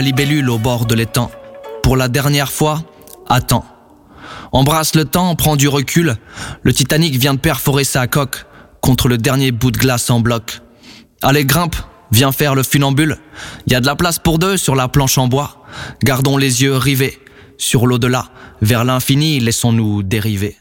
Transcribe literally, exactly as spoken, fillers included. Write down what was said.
libellule au bord de l'étang. Pour la dernière fois, attends. Embrasse le temps, prends du recul. Le Titanic vient de perforer sa coque contre le dernier bout de glace en bloc. Allez, grimpe, viens faire le funambule. Y a de la place pour deux sur la planche en bois. Gardons les yeux rivés sur l'au-delà. Vers l'infini, laissons-nous dériver.